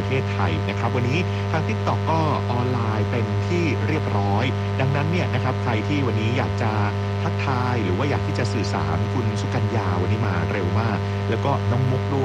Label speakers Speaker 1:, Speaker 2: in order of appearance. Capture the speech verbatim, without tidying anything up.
Speaker 1: เทศไทยนะครับวันนี้ทาง TikTok ก็ออนไลน์เป็นที่เรียบร้อยดังนั้นเนี่ยนะครับใครที่วันนี้อยากจะทักทายหรือว่าอยากที่จะสื่อสารคุณสุกัญญาวันนี้มาเร็วมากแล้วก็น้องมุกด้วย